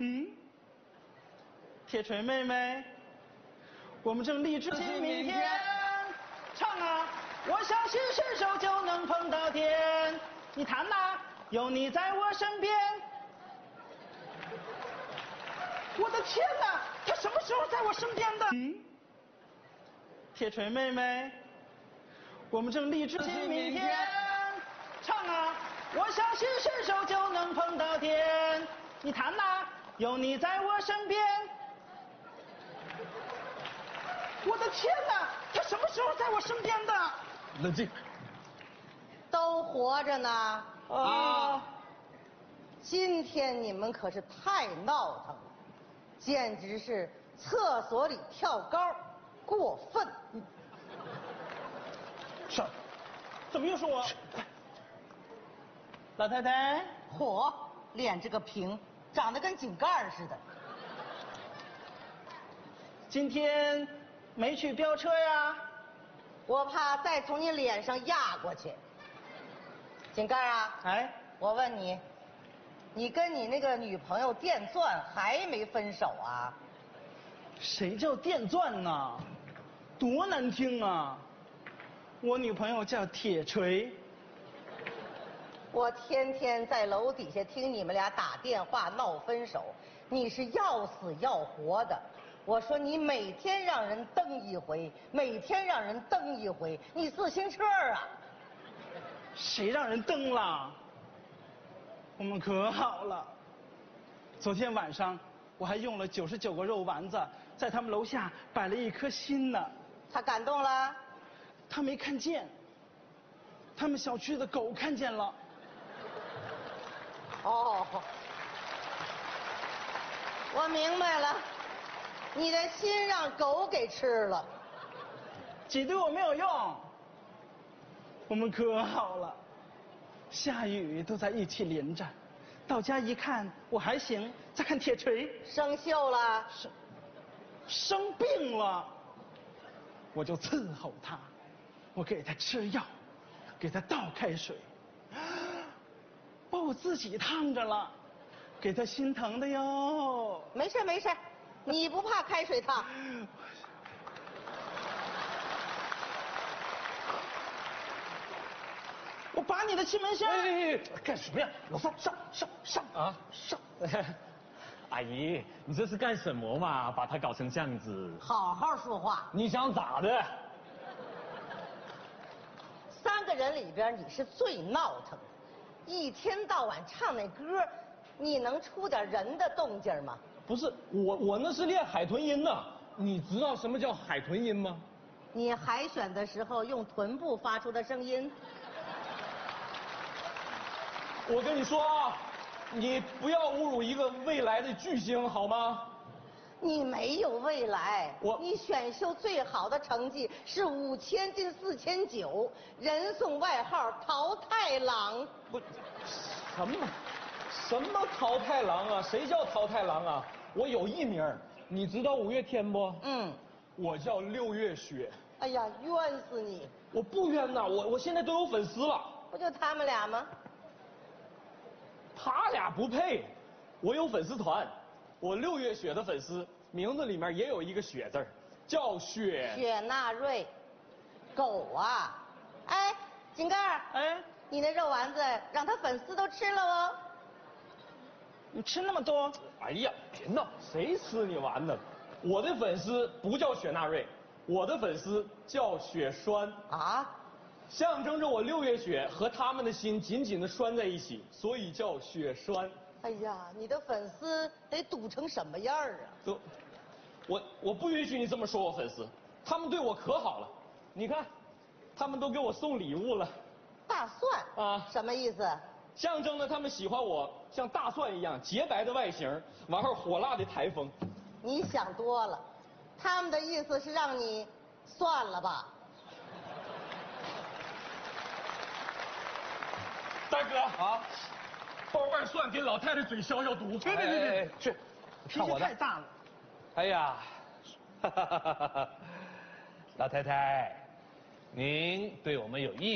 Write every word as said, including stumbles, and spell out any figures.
嗯，铁锤妹妹，我们正立志进明天。唱啊！我相信伸手就能碰到天。你弹呐，有你在我身边。我的天哪，他什么时候在我身边的？嗯，铁锤妹妹，我们正立志进明天。唱啊！我相信伸手就能碰到天。你弹呐，有你在我身边。我的天哪，他什么时候在我身边的？ 冷静。 都活着呢。 啊！ 今天你们可是太闹腾了，简直是厕所里跳高，过分。 是，怎么又是我？老太太， 嚯，脸这个平，长得跟井盖似的。 今天没去飙车呀？ 我怕再从你脸上压过去。井盖啊， 哎， 我问你，你跟你那个女朋友电钻还没分手啊？ 谁叫电钻呢？多难听啊！我女朋友叫铁锤。 我天天在楼底下听你们俩打电话闹分手，你是要死要活的。我说你每天让人蹬一回，每天让人蹬一回，你自行车啊？ 谁让人蹬了？我们可好了。昨天晚上我还用了九十九个肉丸子，在他们楼下摆了一颗心呢。 他感动了？ 他没看见，他们小区的狗看见了。 哦，我明白了，你的心让狗给吃了。 挤兑我没有用，我们可好了，下雨都在一起淋着，到家一看我还行，再看铁锤生锈了， 生生病了，我就伺候他，我给他吃药，给他倒开水，把我自己烫着了，给他心疼的哟。 没事没事，你不怕开水烫？ 我拔你的气门芯。 哎哎，干什么呀？老范，上上上啊上！ 阿姨，你这是干什么嘛？把他搞成这样子。 好好说话。 你想咋的？ 三个人里边你是最闹腾的，一天到晚唱那歌，你能出点人的动静吗？ 不是我，我那是练海豚音呢。你知道什么叫海豚音吗？ 你海选的时候用臀部发出的声音。 我跟你说啊，你不要侮辱一个未来的巨星好吗？ 你没有未来， 我你选秀最好的成绩是五千进四千九，人送外号桃太郎。 不，什么什么桃太郎啊？谁叫桃太郎啊？我有艺名，你知道五月天不？ 嗯， 我叫六月雪。 哎呀，冤死你！ 我不冤呐，我我现在都有粉丝了。 不就他们俩吗？ 他俩不配，我有粉丝团，我六月雪的粉丝名字里面也有一个雪字，叫雪。 雪纳瑞，狗啊！哎，井盖， 哎， 你那肉丸子让他粉丝都吃了哦。 你吃那么多？ 哎呀，别闹，谁吃你丸子？我的粉丝不叫雪纳瑞，我的粉丝叫雪栓啊。 象征着我六月雪和他们的心紧紧的拴在一起，所以叫雪栓。 哎呀，你的粉丝得堵成什么样啊？ 都，我我不允许你这么说我粉丝，他们对我可好了，你看，他们都给我送礼物了。 大蒜啊， 什么意思？ 象征着他们喜欢我像大蒜一样洁白的外形，完后火辣的台风。 你想多了，他们的意思是让你算了吧。 大哥啊，包瓣蒜给老太太嘴消消毒。 别别别别， 去， 脾气太大了。 哎呀，哈哈哈哈哈！老太太，您对我们有意